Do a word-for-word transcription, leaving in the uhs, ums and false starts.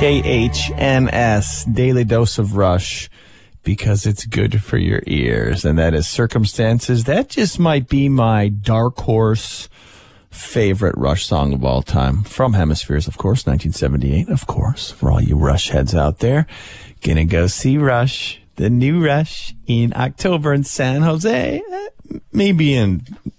K H N S, Daily Dose of Rush, because it's good for your ears. And that is Circumstances. That just might be my dark horse favorite Rush song of all time. From Hemispheres, of course, nineteen seventy-eight, of course, for all you Rush heads out there. Gonna go see Rush, the new Rush, in October in San Jose. Maybe in